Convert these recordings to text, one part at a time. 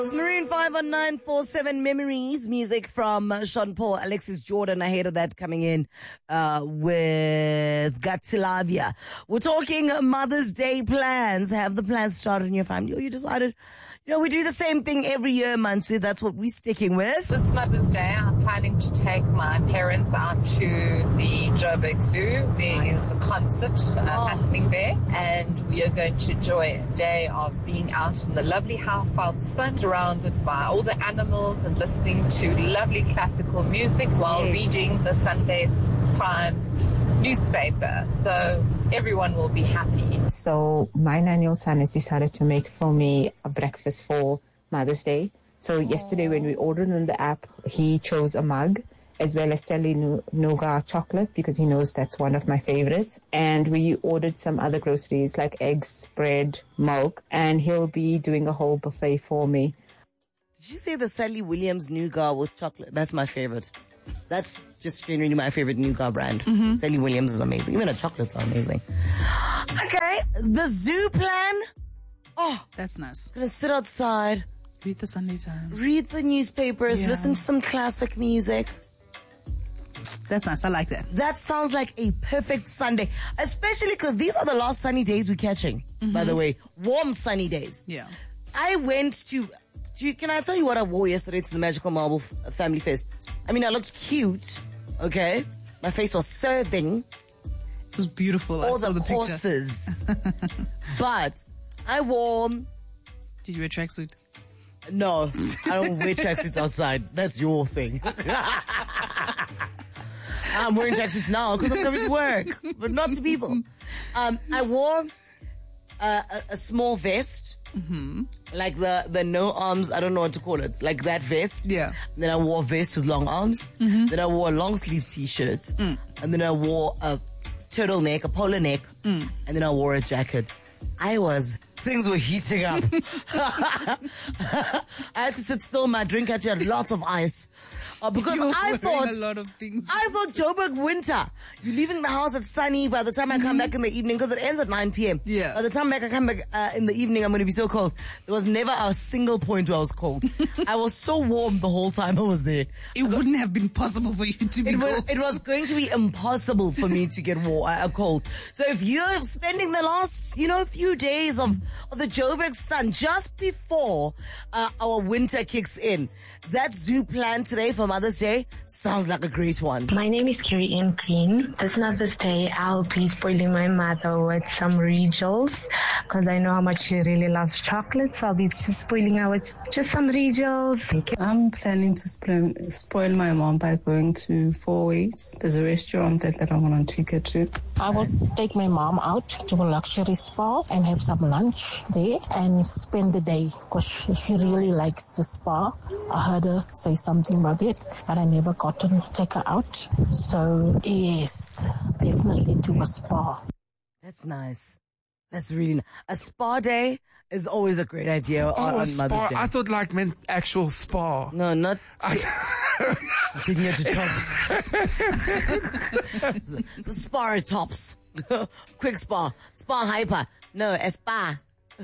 Maroon 5 on 947 Memories, music from Sean Paul, Alexis Jordan ahead of that coming in with Gattilavia. We're talking Mother's Day plans. Have the plans started in your family, or you decided, we do the same thing every year, Mansu. That's what we're sticking with. This Mother's Day, I'm planning to take my parents out to the Joburg Zoo. There is a concert happening there, and we are going to enjoy a day of being out in the lovely half-out sun, surrounded by all the animals and listening to lovely classical music while reading the Sunday Times newspaper. So everyone will be happy. So my 9-year-old son has decided to make for me a breakfast for Mother's Day. So yesterday when we ordered in the app, he chose a mug as well as Sally Nougat chocolate because he knows that's one of my favorites. And we ordered some other groceries like eggs, bread, milk, and he'll be doing a whole buffet for me. Did you say the Sally Williams nougat with chocolate? That's my favorite. That's just genuinely my favorite nougat brand. Mm-hmm. Sally Williams is amazing. Even the chocolates are amazing. Okay, the zoo plan. Oh, that's nice. Gonna sit outside. Read the Sunday Times. Read the newspapers. Listen to some classic music. That's nice. I like that. That sounds like a perfect Sunday. Especially because these are the last sunny days we're catching, by the way. Warm sunny days. Yeah. I went to... Can I tell you what I wore yesterday to the Magical Marble Family Fest? I mean, I looked cute, okay? My face was serving. It was beautiful. All the courses. But I wore... Did you wear a tracksuit? No, I don't wear tracksuits outside. That's your thing. I'm wearing tracksuits now because I'm coming to work, but not to people. I wore a small vest. Mm-hmm. Like the no arms, I don't know what to call it, like that vest. Yeah. Then I wore a vest with long arms. Mm-hmm. Then I wore a long sleeve t-shirt. And then I wore a turtleneck, a polo neck. And then I wore a jacket. Things were heating up. I had to sit still. My drink actually had lots of ice. Because I thought a lot of things. I thought Joburg winter. You're leaving the house at sunny. By the time I come back in the evening, because it ends at 9 p.m. Yeah. By the time I come back in the evening, I'm going to be so cold. There was never a single point where I was cold. I was so warm the whole time I was there. It wouldn't have been possible for you to be cold. It was going to be impossible for me to get cold. So if you're spending the last, few days of the Joburg sun just before our winter kicks in, that zoo plan today for Mother's Day sounds like a great one. My name is Carrie Ann Green. This Mother's Day, I'll be spoiling my mother with some Regals because I know how much she really loves chocolate. So I'll be just spoiling her with just some Regals. I'm planning to spoil my mom by going to Four Ways. There's a restaurant that I want to take her to. I will take my mom out to a luxury spa and have some lunch there and spend the day because she really likes the spa. I heard her say something about it, but I never got to take her out. So, yes, definitely to a spa. That's nice. That's really nice. A spa day is always a great idea on Mother's Day. I thought meant actual spa. No, not... Taking it to tops. The spa is tops. Quick spa. Spa hyper. No, a spa.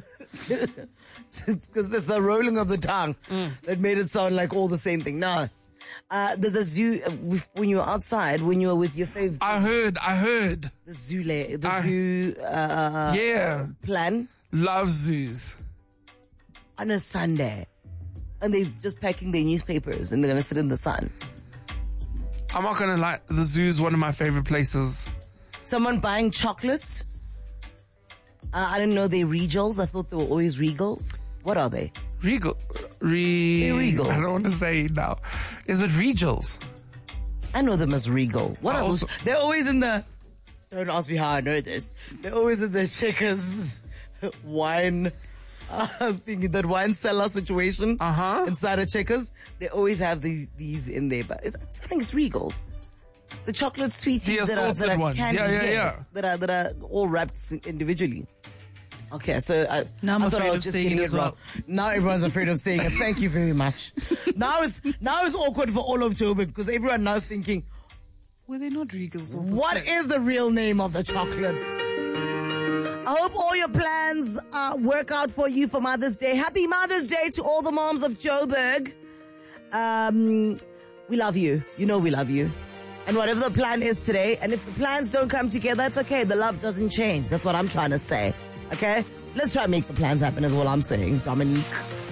Because there's the rolling of the tongue that made it sound like all the same thing. No. There's a zoo when you were outside, when you were with your favorite. I heard. The zoo plan. Love zoos. On a Sunday. And they're just packing their newspapers and they're going to sit in the sun. I'm not going to lie. The zoo's one of my favorite places. Someone buying chocolates. I didn't know they're Regals. I thought they were always Regals. What are they? They're Regals. I don't want to say it now. Is it Regals? I know them as Regal. What are those? They're always in the... Don't ask me how I know this. They're always in the Checkers wine... thinking that wine cellar situation inside of Checkers. They always have these in there. But I think it's Regals. The chocolate sweeties that are candy. Yes, that are all wrapped individually. Okay, so now I'm afraid of saying it as well. Now everyone's afraid of saying it. Thank you very much. Now it's awkward for all of Joburg because everyone now is thinking, were they not Regals? What is the real name of the chocolates? I hope all your plans work out for you for Mother's Day. Happy Mother's Day to all the moms of Joburg. We love you. You know we love you. And whatever the plan is today, and if the plans don't come together, it's okay. The love doesn't change. That's what I'm trying to say. Okay? Let's try and make the plans happen is all I'm saying, Dominique.